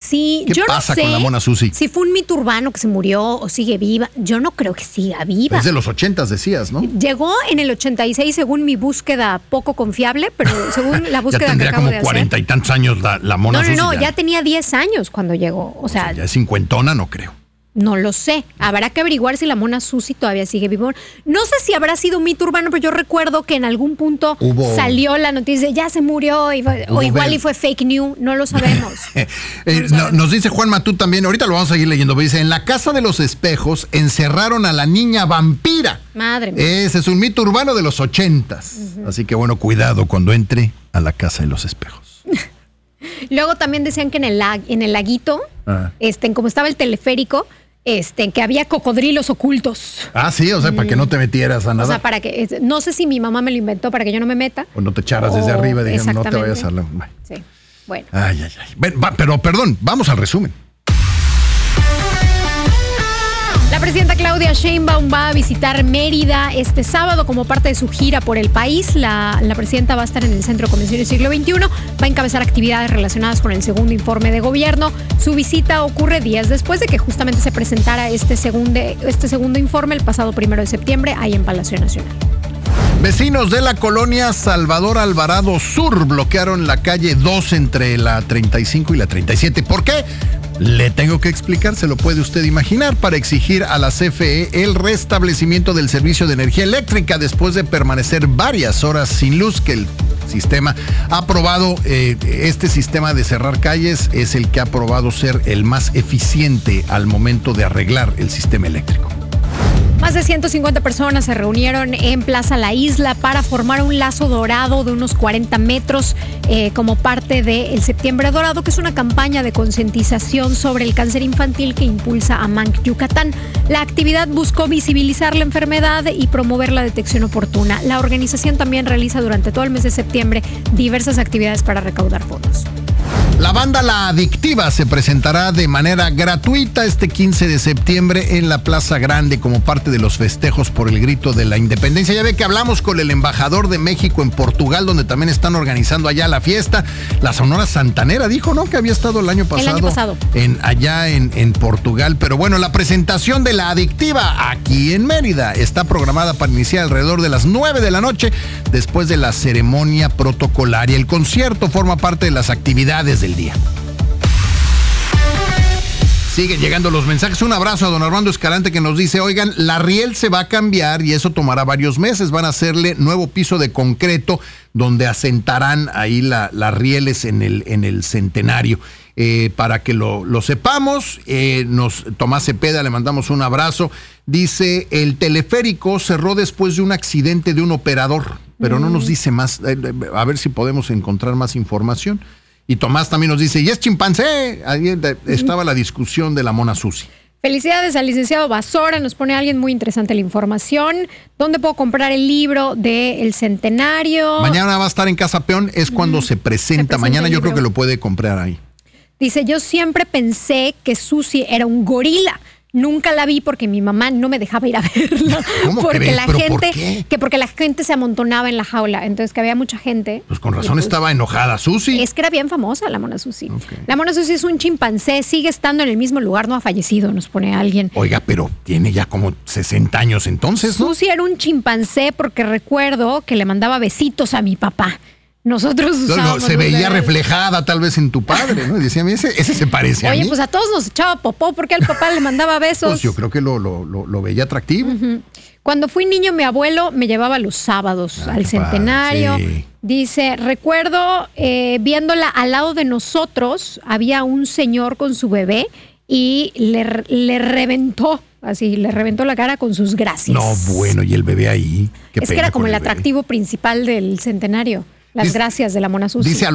Sí, ¿Qué yo pasa no sé con la Mona Susi? si fue un mito urbano que se murió o sigue viva. Yo no creo que siga viva. Es de los 80s, decías, ¿no? Llegó en el 86 según mi búsqueda poco confiable, pero según la búsqueda ya tendría que acabo como de hacer. 40 y tantos años la Mona Susi. No, ya tenía 10 años cuando llegó. O sea, ya es cincuentona, no creo. no lo sé. Habrá que averiguar si la Mona Susi todavía sigue viva. No sé si habrá sido un mito urbano, pero yo recuerdo que en algún punto salió la noticia, ya se murió, o igual y fue fake news, no lo sabemos. Nos dice Juan Matú también, ahorita lo vamos a seguir leyendo, pero dice, en la Casa de los Espejos encerraron a la niña vampira. Madre mía. Ese es un mito urbano de los 80s. Así que bueno, cuidado cuando entre a la Casa de los Espejos. Luego también decían que en el laguito, como estaba el teleférico, que había cocodrilos ocultos. Ah, sí, o sea, para que no te metieras a nadar. O sea, para que, no sé si mi mamá me lo inventó para que yo no me meta. O no te echaras desde arriba y dijeron, no te vayas a la... Sí, bueno. Ay. Pero perdón, vamos al resumen. La presidenta Claudia Sheinbaum va a visitar Mérida este sábado como parte de su gira por el país. La presidenta va a estar en el Centro de Convenciones Siglo XXI, va a encabezar actividades relacionadas con el segundo informe de gobierno. Su visita ocurre días después de que justamente se presentara este segundo informe el pasado 1 de septiembre ahí en Palacio Nacional. Vecinos de la colonia Salvador Alvarado Sur bloquearon la calle 2 entre la 35 y la 37. ¿Por qué? Le tengo que explicar, se lo puede usted imaginar, para exigir a la CFE el restablecimiento del servicio de energía eléctrica después de permanecer varias horas sin luz, que el sistema ha aprobado, este sistema de cerrar calles es el que ha probado ser el más eficiente al momento de arreglar el sistema eléctrico. Más de 150 personas se reunieron en Plaza La Isla para formar un lazo dorado de unos 40 metros como parte del Septiembre Dorado, que es una campaña de concientización sobre el cáncer infantil que impulsa AMANC Yucatán. La actividad buscó visibilizar la enfermedad y promover la detección oportuna. La organización también realiza durante todo el mes de septiembre diversas actividades para recaudar fondos. La banda La Adictiva se presentará de manera gratuita este 15 de septiembre en la Plaza Grande como parte de los festejos por el grito de la independencia. Ya ve que hablamos con el embajador de México en Portugal, donde también están organizando allá la fiesta. La Sonora Santanera dijo, ¿no?, que había estado el año pasado. Allá en Portugal. Pero bueno, la presentación de La Adictiva aquí en Mérida está programada para iniciar alrededor de las 9 de la noche después de la ceremonia protocolaria. El concierto forma parte de las actividades del día. Siguen llegando los mensajes. Un abrazo a don Armando Escalante que nos dice, oigan, la riel se va a cambiar y eso tomará varios meses. Van a hacerle nuevo piso de concreto donde asentarán ahí las rieles en el Centenario. Para que lo sepamos, Tomás Cepeda, le mandamos un abrazo. Dice, el teleférico cerró después de un accidente de un operador, pero no nos dice más. A ver si podemos encontrar más información. Y Tomás también nos dice, ¿y es chimpancé? Ahí estaba la discusión de la Mona Susi. Felicidades al licenciado Basora, nos pone alguien muy interesante la información. ¿Dónde puedo comprar el libro del Centenario? Mañana va a estar en Casa Peón, es cuando se presenta. Mañana yo creo que lo puede comprar ahí. Dice, yo siempre pensé que Susi era un gorila. Nunca la vi porque mi mamá no me dejaba ir a verla. ¿Cómo porque crees? la ¿Pero gente, por qué? Que porque la gente se amontonaba en la jaula, entonces que había mucha gente. Pues con razón estaba enojada Susi. Es que era bien famosa la Mona Susi. Okay. La Mona Susi es un chimpancé, sigue estando en el mismo lugar, no ha fallecido, nos pone alguien. Oiga, pero tiene ya como 60 años entonces, ¿no? Susi era un chimpancé porque recuerdo que le mandaba besitos a mi papá. Nosotros usábamos se veía reflejada tal vez en tu padre, ¿no? Y decía, ese se parece a mí. Oye, pues a todos nos echaba popó porque al papá le mandaba besos. Pues yo creo que lo veía atractivo. Uh-huh. Cuando fui niño, mi abuelo me llevaba los sábados al Centenario. Sí. Dice, recuerdo viéndola al lado de nosotros, había un señor con su bebé y le reventó la cara con sus gracias. No, bueno, y el bebé ahí. Es que era como el atractivo principal del Centenario. Las gracias de la Mona Susi. Dice